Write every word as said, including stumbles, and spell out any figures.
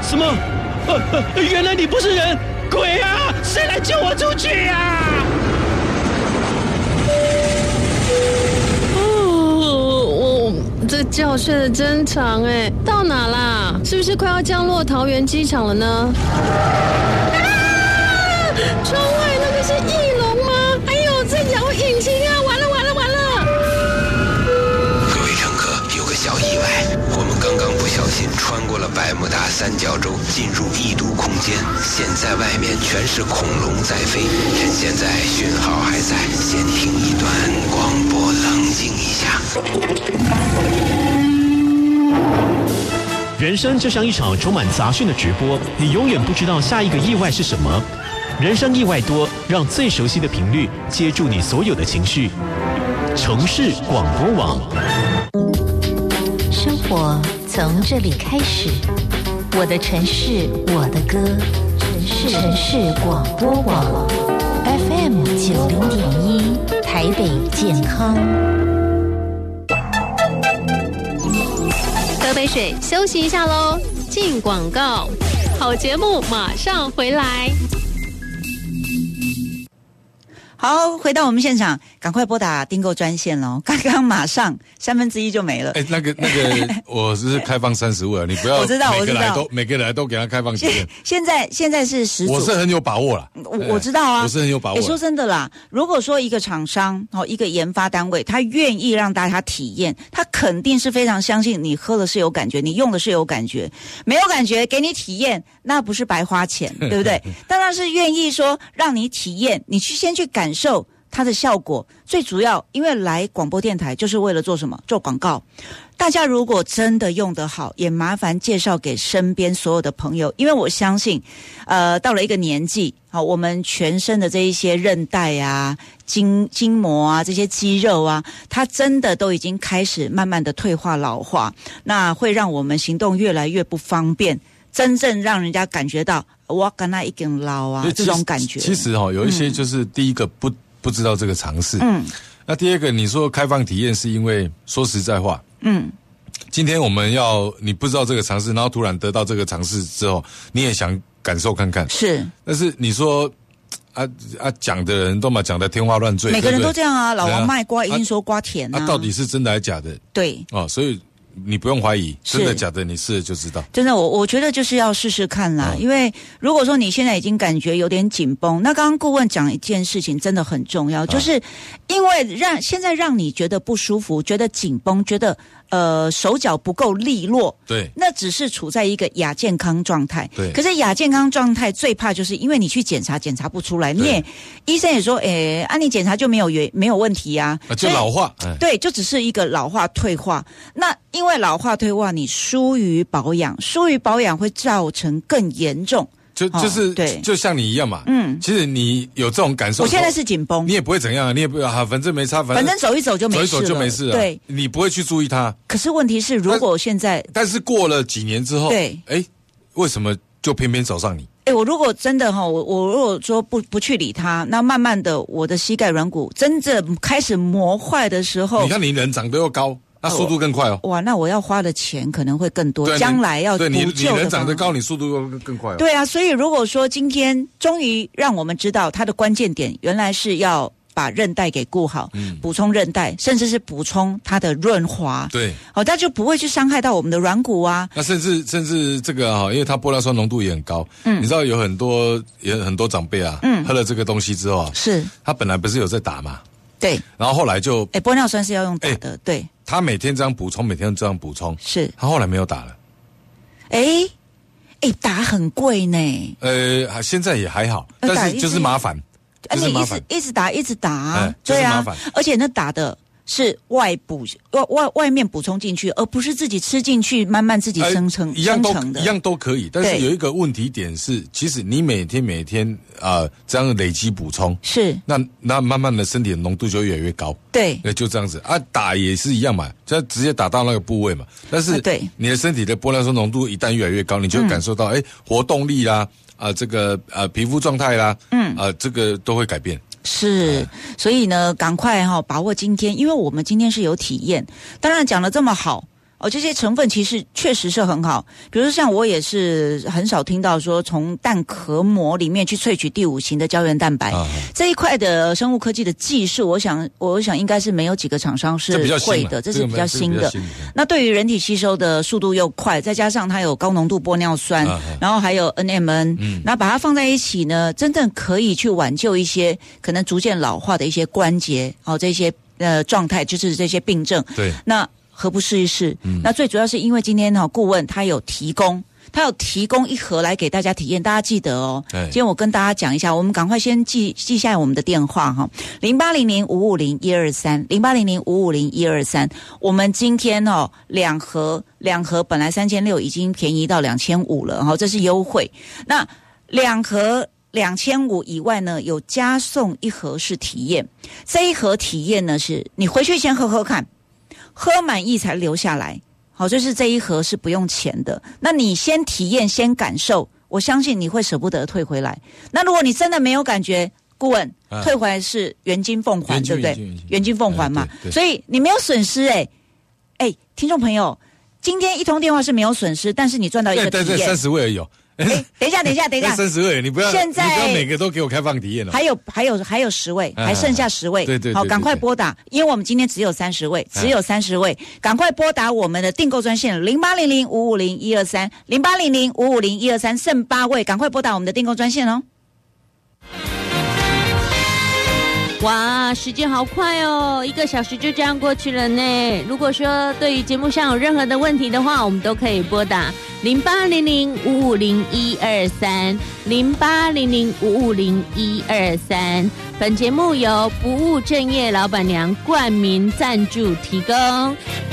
什么？呃呃，原来你不是人，鬼啊！谁来救我出去啊？ 哦，我这觉睡得真长哎，到哪啦？是不是快要降落桃园机场了呢？啊！窗外那个是翼龙吗？哎呦，在摇引擎啊！完了完了完了！ 各位乘客，有个小意外，我们刚刚不小心穿过了百慕大三角洲，进入异度空间。现在外面全是恐龙在飞，趁现在讯号还在，先听一段广播，冷静一下。 人生就像一场充满杂讯的直播，你永远不知道下一个意外是什么。人生意外多，让最熟悉的频率接住你所有的情绪。城市广播网， 生活从这里开始，我的城市，我的歌，城市城市广播网 F M 九零点一，台北健康。 喝杯水，休息一下喽。进广告，好节目马上回来。 好，回到我们现场，赶快拨打订购专线喽！刚刚马上三分之一就没了。 哎，那个那个，我是开放三十位，你不要我知道， 每个来我知道， 都每个来都给他开放体验。 现在现在是十组， 我是很有把握啦。 我我知道啊， 我是很有把握。 说真的啦，如果说一个厂商哦，一个研发单位，他愿意让大家体验，他肯定是非常相信你喝的是有感觉，你用的是有感觉，没有感觉给你体验，那不是白花钱，对不对？当然是愿意说让你体验，你去先去感受它的效果。最主要因为来广播电台就是为了做什么？做广告。大家如果真的用得好，也麻烦介绍给身边所有的朋友，因为我相信呃，到了一个年纪，好，我们全身的这一些韧带啊、筋筋膜啊、这些肌肉啊，它真的都已经开始慢慢的退化老化，那会让我们行动越来越不方便，真正让人家感觉到我跟他一根老啊这种感觉。 其实哦，有一些就是第一个不、嗯、不知道这个常识，嗯，那第二个你说开放体验是因为说实在话，嗯，今天我们要你不知道这个常识，然后突然得到这个常识之后，你也想感受看看，是，但是你说啊啊讲的人都嘛讲的天花乱坠， 每个人都这样啊，老王卖瓜一定说瓜甜啊， 啊到底是真的还是假的？对，哦，所以你不用怀疑，真的假的，你试了就知道。 真的，我我觉得就是要试试看啦。嗯、因为如果说你现在已经感觉有点紧绷，那刚刚顾问讲一件事情真的很重要，就是因为让现在让你觉得不舒服，觉得紧绷，觉得呃手脚不够利落，对，那只是处在一个亚健康状态。对，可是亚健康状态最怕就是因为你去检查检查不出来，你也医生也说，诶，啊你检查就没有原没有问题啊，啊就老化，对，就只是一个老化退化。那因为老化退化，你疏于保养，疏于保养会造成更严重。 就就是、哦、对，就像你一样嘛。嗯，其实你有这种感受， 我现在是紧绷， 你也不会怎样，你也不啊，反正没差，反正反正走一走就没事了， 走一走就没事了。对，你不会去注意它。 可是问题是，如果现在， 但, 但是过了几年之后，对，哎，为什么就偏偏找上你？ 哎，我如果真的哈，我我如果说不不去理它，那慢慢的我的膝盖软骨真正开始磨坏的时候， 你看你人长得又高。那速度更快哦！ 哇，那我要花的钱可能会更多，将来要补救的。 对，你你人长得高，你速度又更快哦。 对啊，所以如果说今天终于让我们知道它的关键点，原来是要把韧带给顾好，嗯，补充韧带，甚至是补充它的润滑。对，哦，那就不会去伤害到我们的软骨啊。 那甚至甚至这个哈，因为它玻尿酸浓度也很高，嗯，你知道有很多也很多长辈啊，嗯，喝了这个东西之后啊，是他本来不是有在打嘛。对，然后后来就哎，玻尿酸是要用打的，对。 他每天这样补充，每天这样补充，是他后来没有打了。 哎哎，打很贵呢。 呃，现在也还好，但是就是麻烦，就是麻烦， 一直打一直打，哎，就是麻烦。而且那打的是外补外外外面补充进去，而不是自己吃进去，慢慢自己生成、呃、 一样都生成的， 一样都可以。但是有一个问题点是，其实你每天每天啊、呃、这样累积补充，是那那慢慢的身体的浓度就越来越高。对，那就这样子啊，打也是一样嘛，就直接打到那个部位嘛。但是对你的身体的玻尿酸浓度一旦越来越高，你就会感受到哎、嗯、活动力啦啊、呃、这个呃皮肤状态啦，嗯啊、呃、这个都会改变。 是，所以呢，赶快哈、哦、把握今天，因为我们今天是有体验。当然讲得这么好， 哦，这些成分其实确实是很好。比如说像我也是很少听到说从蛋壳膜里面去萃取第五型的胶原蛋白、啊、这一块的生物科技的技术，我想我想应该是没有几个厂商是会的，这是比较新的。那对于人体吸收的速度又快，再加上它有高浓度玻尿酸，啊、然后还有 N M N， 嗯，那把它放在一起呢，真正可以去挽救一些可能逐渐老化的一些关节，哦，这些呃状态，就是这些病症。 对， 那何不试一试？嗯，那最主要是因为今天哈、哦、顾问他有提供。他有提供一盒来给大家体验，大家记得哦。今天我跟大家讲一下，我们赶快先记记下我们的电话哈，零八零零五五零一二三，零八零零五五零一二三。我们今天哦，两盒两盒本来三千六，已经便宜到两千五了哈，这是优惠。那两盒两千五以外呢，有加送一盒是体验。这一盒体验呢，是你回去先喝喝看，喝满意才留下来。好，就是这一盒是不用钱的。那你先体验，先感受，我相信你会舍不得退回来。那如果你真的没有感觉，顾问、啊、退回来是原金奉还，对不对？原金奉还嘛，所以你没有损失哎、欸、哎，听众朋友，今天一通电话是没有损失，但是你赚到一个体验， 对对，三十位而已。 哎，等一下，等一下，等一下， 三十位，你不要，现在你不要每个都给我开放体验了。 还有，还有，还有十位，还剩下十位。 对对， 好，赶快拨打，因为我们今天只有三十位，只有三十位，赶快拨打我们的订购专线零八零零五五零一二三，零八零零五五零一二三，剩八位，赶快拨打我们的订购专线哦。 哇，时间好快哦，一个小时就这样过去了呢。如果说对于节目上有任何的问题的话，我们都可以拨打零八零零五五零一二三，零八零零五五零一二三。本节目由不务正业老板娘冠名赞助提供。